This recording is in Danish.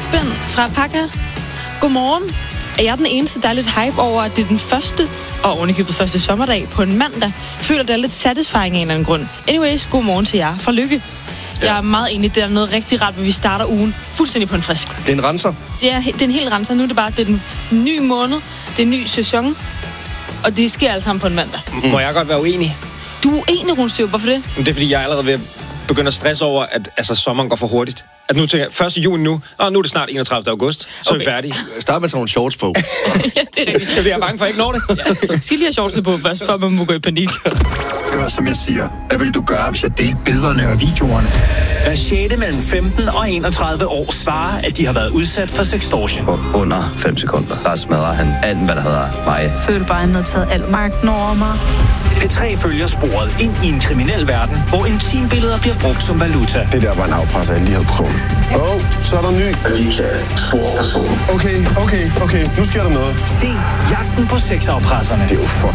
Britt Spænd fra Pakka. Godmorgen. Er jeg den eneste, der er lidt hype over, at det er den første, og ovenikøbet første sommerdag på en mandag? Føler, det er lidt satisfying af en eller anden grund. Anyways, godmorgen til jer fra Lykke. Jeg er meget enig, det er noget rigtig rart, hvor vi starter ugen fuldstændig på en frisk. Det er en renser. Det er en hel renser. Nu er det bare, det er den nye måned, det er en ny sæson, og det sker alt sammen på en mandag. Må jeg godt være uenig? Du er uenig, Rundstyv. Hvorfor det? Det er, fordi jeg er allerede ved at begynde at stresse over, at sommeren går for hurtigt. At nu tænker jeg, 1. juni nu, og nu er det snart 31. august, så er vi færdige. Start med sådan nogle shorts på. Ja, det er rigtigt. Jeg er bange for, at jeg ikke når det. Ja. Sig lige at shorts på først, for man må gå i panik. Gør, som jeg siger. Hvad vil du gøre, hvis jeg delte billederne og videoerne? Hver 6. mellem 15 og 31 år svarer, at de har været udsat for sextortion. På under 5 sekunder, der smadrer han alt, hvad der hedder mig. Føler bare, at han har taget al magten over mig. P3 følger sporet ind i en kriminel verden, hvor intimbilleder bliver brugt som valuta. Det der var en afpresser, jeg lige havde prøvet. Så er der ny. Vi kan spore personen. Okay. Nu sker der noget. Se Jagten på sexafpresserne. Det er jo